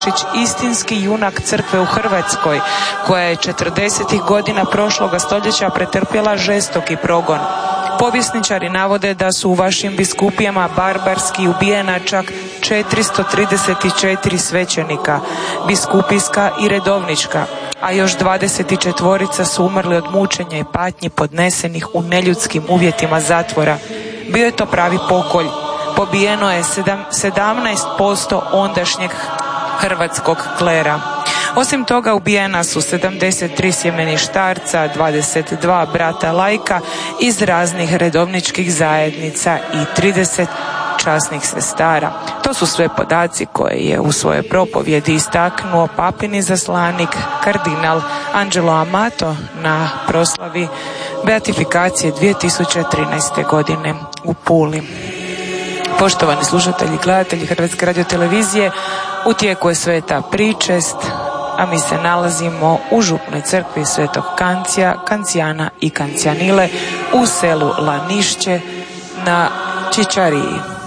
istinski junak crkve u Hrvatskoj, koja je 40. godina prošloga stoljeća pretrpjela žestoki progon. Povjesničari navode da su u vašim biskupijama barbarski ubijena čak 434 svećenika, biskupijska i redovnička, a još 24 su umrli od mučenja i patnji podnesenih u neljudskim uvjetima zatvora. Bio je to pravi pokolj. Pobijeno je 17% ondašnjeg hrvatskog klera. Osim toga ubijena su 73 sjemeništarca, 22 brata laika iz raznih redovničkih zajednica i 30 časnih sestara. To su sve podaci koje je u svojoj propovjedi istaknuo papin izaslanik kardinal Angelo Amato na proslavi beatifikacije 2013. godine u Puli. Poštovani slušatelji i gledatelji Hrvatske radiotelevizije, u tijeku je sveta pričest, a mi se nalazimo u župnoj crkvi Svetog Kancija, Kancijana i Kancijanile u selu Lanišće na Čičariji.